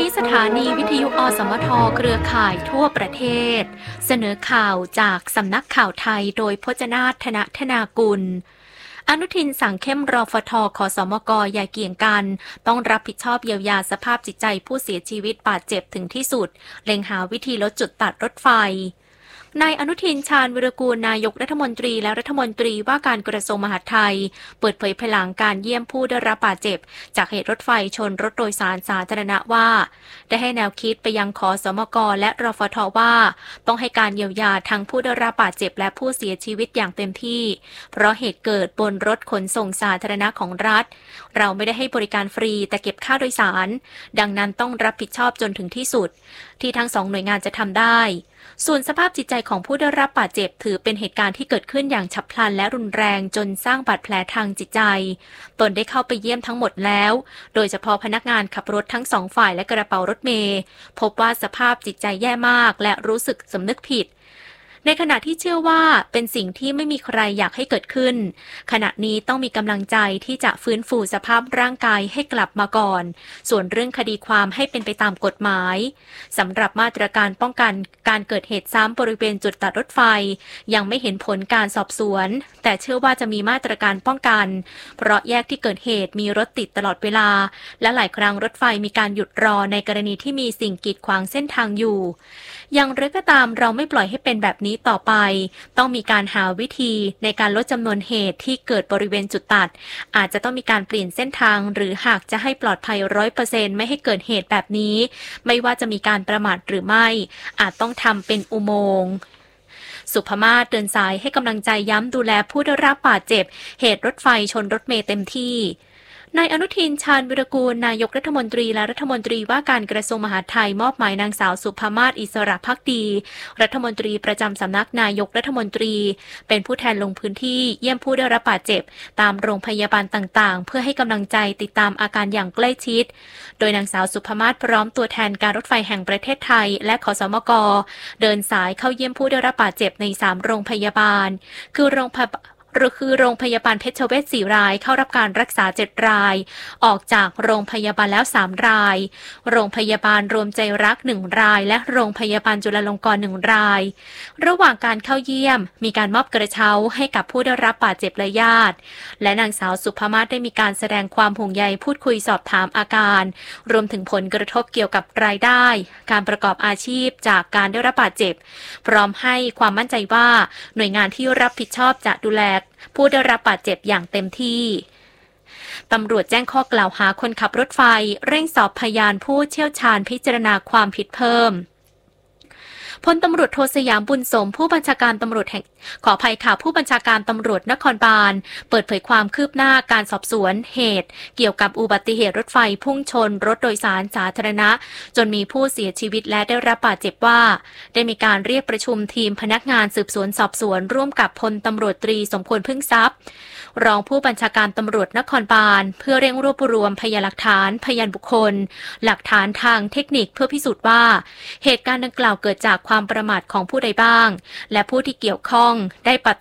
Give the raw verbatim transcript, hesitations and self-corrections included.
สถานีวิทยุอสมทเครือข่ายทั่วประเทศเสนอข่าวจากสำนักข่าวไทยโดยพจนาถ ธนธนากุลอนุทินสั่งเข้มรฟท.ขสมก.อย่าเกี่ยงกันต้องรับผิดชอบเยียวยาสภาพจิตใจผู้เสียชีวิตบาดเจ็บถึงที่สุดเล็งหาวิธีลดจุดตัดรถไฟนายอนุทินชาญวิรากูลนายกรัฐมนตรีและรัฐมนตรีว่าการกระทรวงมหาดไทยเปิดเผยภายหลังการเยี่ยมผู้ได้รับบาดเจ็บจากเหตุรถไฟชนรถโดยสารสาธารณะว่าได้ให้แนวคิดไปยังขสมกและรฟทว่าต้องให้การเยียวยาทั้งผู้ได้รับบาดเจ็บและผู้เสียชีวิตอย่างเต็มที่เพราะเหตุเกิดบนรถขนส่งสาธารณะของรัฐเราไม่ได้ให้บริการฟรีแต่เก็บค่าโดยสารดังนั้นต้องรับผิดชอบจนถึงที่สุดที่ทั้งสองหน่วยงานจะทำได้ส่วนสภาพจิตใจของผู้ได้รับบาดเจ็บถือเป็นเหตุการณ์ที่เกิดขึ้นอย่างฉับพลันและรุนแรงจนสร้างบาดแผลทางจิตใจตนได้เข้าไปเยี่ยมทั้งหมดแล้วโดยเฉพาะพนักงานขับรถทั้งสองฝ่ายและกระเป๋ารถเมล์พบว่าสภาพจิตใจแย่มากและรู้สึกสำนึกผิดในขณะที่เชื่อว่าเป็นสิ่งที่ไม่มีใครอยากให้เกิดขึ้นขณะนี้ต้องมีกำลังใจที่จะฟื้นฟูสภาพร่างกายให้กลับมาก่อนส่วนเรื่องคดีความให้เป็นไปตามกฎหมายสำหรับมาตรการป้องกันการเกิดเหตุซ้ำบริเวณจุดตัดรถไฟยังไม่เห็นผลการสอบสวนแต่เชื่อว่าจะมีมาตรการป้องกันเพราะแยกที่เกิดเหตุมีรถติดตลอดเวลาและหลายครั้งรถไฟมีการหยุดรอในกรณีที่มีสิ่งกีดขวางเส้นทางอยู่อย่างไรก็ตามเราไม่ปล่อยให้เป็นแบบนี้ต่อไปต้องมีการหาวิธีในการลดจำนวนเหตุที่เกิดบริเวณจุดตัดอาจจะต้องมีการเปลี่ยนเส้นทางหรือหากจะให้ปลอดภัย ร้อยเปอร์เซ็นต์ ไม่ให้เกิดเหตุแบบนี้ไม่ว่าจะมีการประมาทหรือไม่อาจต้องทำเป็นอุโมงค์สุภมาศเดินสายให้กำลังใจย้ำดูแลผู้ได้รับบาดเจ็บเหตุรถไฟชนรถเมล์เต็มที่นายอนุทินชาญวิรากูลนายกรัฐมนตรีและรัฐมนตรีว่าการกระทรวงมหาดไทยมอบหมายนางสาวสุภมาศอิสระภักดีรัฐมนตรีประจำสำนักนายกรัฐมนตรีเป็นผู้แทนลงพื้นที่เยี่ยมผู้ได้รับบาดเจ็บตามโรงพยาบาลต่างๆเพื่อให้กำลังใจติดตามอาการอย่างใกล้ชิดโดยนางสาวสุภมาศพร้อมตัวแทนการรถไฟแห่งประเทศไทยและขสมกเดินสายเข้าเยี่ยมผู้ได้รับบาดเจ็บในสามโรงพยาบาลคือโรงพยาบาลหรือคือโรงพยาบาลเพชรเวชสี่รายเข้ารับการรักษาเจ็ดรายออกจากโรงพยาบาลแล้วสามรายโรงพยาบาลรวมใจรักหนึ่งรายและโรงพยาบาลจุฬาลงกรณ์หนึ่งรายระหว่างการเข้าเยี่ยมมีการมอบกระเช้าให้กับผู้ได้รับบาดเจ็บและญาติและนางสาวสุภมาศได้มีการแสดงความห่วงใยพูดคุยสอบถามอาการรวมถึงผลกระทบเกี่ยวกับรายได้การประกอบอาชีพจากการได้รับบาดเจ็บพร้อมให้ความมั่นใจว่าหน่วยงานที่รับผิดชอบจะดูแลผู้ได้รับบาดเจ็บอย่างเต็มที่ตำรวจแจ้งข้อกล่าวหาคนขับรถไฟเร่งสอบพยานผู้เชี่ยวชาญพิจารณาความผิดเพิ่มพลตำรวจโทสยามบุญสมผู้บัญชาการตำรวจแห่งขออภัยค่ะผู้บัญชาการตำรวจนครบาลเปิดเผยความคืบหน้าการสอบสวนเหตุเกี่ยวกับอุบัติเหตุรถไฟพุ่งชนรถโดยสารสาธารณะจนมีผู้เสียชีวิตและได้รับบาดเจ็บว่าได้มีการเรียกประชุมทีมพนักงานสืบสวนสอบสวนร่วมกับพลตำรวจตรีสมควรพึ่งทรัพย์รองผู้บัญชาการตำรวจนครบาลเพื่อเร่งรวบรวมพยานหลักฐานพยานบุคคลหลักฐานทางเทคนิคเพื่อพิสูจน์ว่าเหตุการณ์ดังกล่าวเกิดจากความประมาทของผู้ใดบ้างและผู้ที่เกี่ยวข้องได้ป